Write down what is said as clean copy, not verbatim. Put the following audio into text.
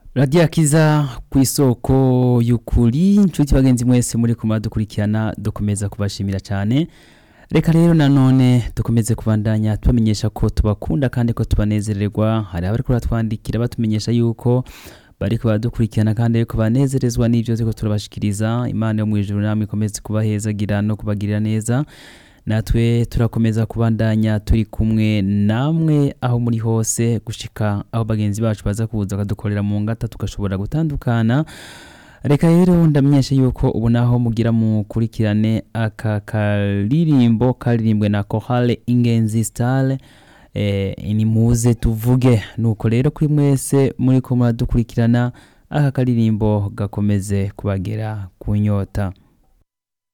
Radio Akiza kw'isoko y'ukuri nshuti bagenzi mwese muri kumadukurikirana dukomeza kubashimira cyane. Reka rero nanone dukomeze kubandanya tubamenyesha ko tubakunda kandi ko tubanezererwa. Hari abari kuratwandikira batumenyesha yuko bari kubadukurikirana kandi ko banezerezwa n'ivyo ziko turabashikiriza. Imana yo mu ijuru namwe ikomeze kubahezagira no kubagirira neza. Natwe turakomeza kubandanya turi kumwe namwe aho muri hose gushika aho bagenzi bacu baza kuza kadukorera mu ngata tugashobora gutandukana. Reka rero ndamenyesha yuko ubu naho mugira mukurikirane aka karirimbo karirimbwe na Chorale Ingenzi Star ni muze tuvuge. Nuko rero kuri mwese muri ko muradukurikirana aka karirimbo gakomeze kubagera kunyota.